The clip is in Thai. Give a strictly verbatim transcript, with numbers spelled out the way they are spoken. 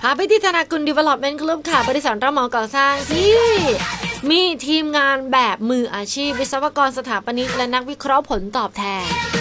าไปที่ธนากุล Development Group ค่ะบริษัทรับเหมาก่อสร้างที่มีทีมงานแบบมืออาชีพวิศวกรสถาปนิกและนักวิเคราะห์ผลตอบแทน